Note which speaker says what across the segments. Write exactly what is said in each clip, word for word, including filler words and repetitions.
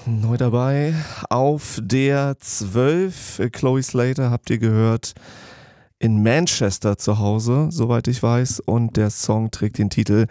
Speaker 1: neu dabei auf der zwölf. Chloe Slater habt ihr gehört, in Manchester zu Hause, soweit ich weiß. Und der Song trägt den Titel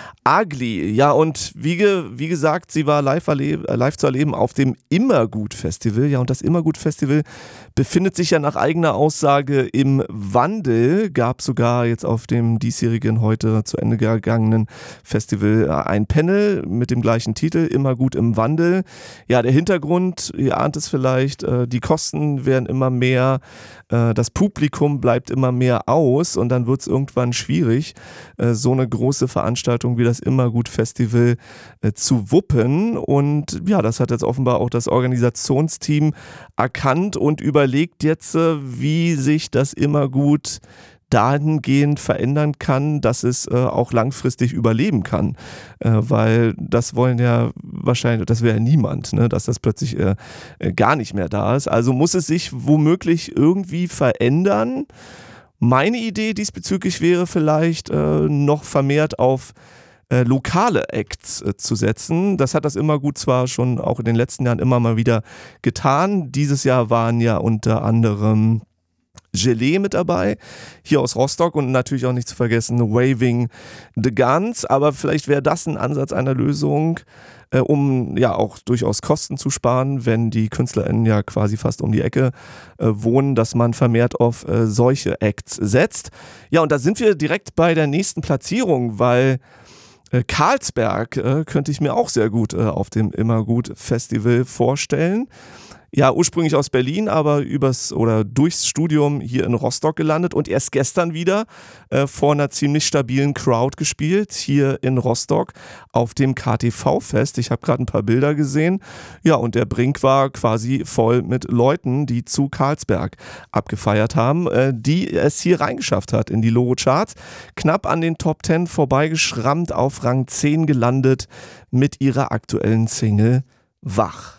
Speaker 1: Ugly. Ja, und wie, ge, wie gesagt, sie war live, erleb, live zu erleben auf dem Immergut-Festival. Ja, und das Immergut-Festival befindet sich ja nach eigener Aussage im Wandel. Gab sogar jetzt auf dem diesjährigen, heute zu Ende gegangenen Festival ein Panel mit dem gleichen Titel, Immergut im Wandel. Ja, der Hintergrund, ihr ahnt es vielleicht, die Kosten werden immer mehr, das Publikum bleibt immer mehr aus und dann wird es irgendwann schwierig, so eine große Veranstaltung wie das Immergut-Festival äh, zu wuppen. Und ja, das hat jetzt offenbar auch das Organisationsteam erkannt und überlegt jetzt, äh, wie sich das Immergut dahingehend verändern kann, dass es äh, auch langfristig überleben kann. Äh, weil das wollen ja wahrscheinlich, das wäre ja niemand, ne, dass das plötzlich äh, äh, gar nicht mehr da ist. Also muss es sich womöglich irgendwie verändern. Meine Idee diesbezüglich wäre vielleicht äh, noch vermehrt auf Äh, lokale Acts äh, zu setzen. Das hat das Immergut zwar schon auch in den letzten Jahren immer mal wieder getan. Dieses Jahr waren ja unter anderem Gelee mit dabei, hier aus Rostock, und natürlich auch nicht zu vergessen Waving the Guns, aber vielleicht wäre das ein Ansatz einer Lösung, äh, um ja auch durchaus Kosten zu sparen, wenn die KünstlerInnen ja quasi fast um die Ecke äh, wohnen, dass man vermehrt auf äh, solche Acts setzt. Ja, und da sind wir direkt bei der nächsten Platzierung, weil Äh, Carlsberg äh, könnte ich mir auch sehr gut äh, auf dem Immergut-Festival vorstellen. Ja, ursprünglich aus Berlin, aber übers oder durchs Studium hier in Rostock gelandet und erst gestern wieder äh, vor einer ziemlich stabilen Crowd gespielt, hier in Rostock auf dem K T V-Fest. Ich habe gerade ein paar Bilder gesehen. Ja, und der Brink war quasi voll mit Leuten, die zu Carlsberg abgefeiert haben, äh, die es hier reingeschafft hat in die Logo-Charts. Knapp an den Top zehn vorbeigeschrammt, auf Rang zehn gelandet mit ihrer aktuellen Single Wach.